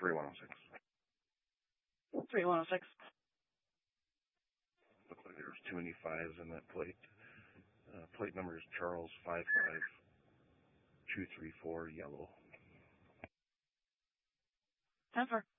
3106. 3106. Looks like there's too many fives in that plate. Plate number is Charles 55234, yellow. 10-4.